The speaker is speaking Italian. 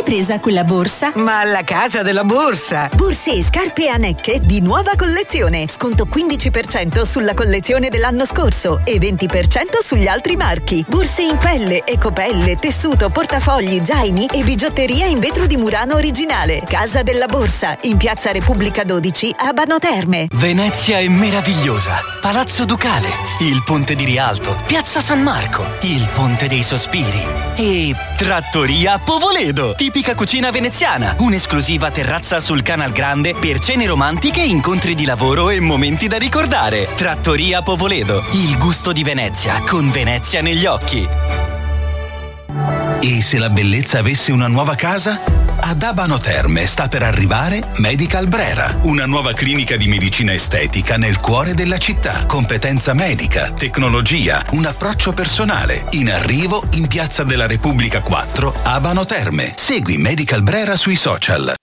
presa quella borsa? Ma alla casa della borsa! Borse e scarpe Anecche di nuova collezione. Sconto 15% sulla collezione dell'anno scorso e 20% sugli altri marchi. Borse in pelle, ecopelle, tessuto, portafogli, zaini e bigiotteria in vetro di Murano originale. Casa della Borsa, in piazza Repubblica 12 a Abano Terme. Venezia è meravigliosa. Palazzo Ducale, il Ponte di Rialto, Piazza San Marco, il Ponte dei Sospiri e Trattoria Povoledo, tipica cucina veneziana, un'esclusiva terrazza sul Canal Grande per cene romantiche, incontri di lavoro e momenti da ricordare. Trattoria Povoledo, il gusto di Venezia, con Venezia negli occhi. E se la bellezza avesse una nuova casa? Ad Abano Terme sta per arrivare Medical Brera, una nuova clinica di medicina estetica nel cuore della città. Competenza medica, tecnologia, un approccio personale. In arrivo in Piazza della Repubblica 4, Abano Terme. Segui Medical Brera sui social.